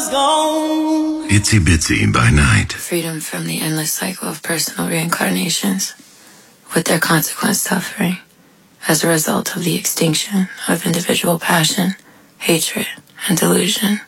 Itsy Bitsy by Night. Freedom from the endless cycle of personal reincarnations, with their consequent suffering, as a result of the extinction of individual passion, hatred, and delusion.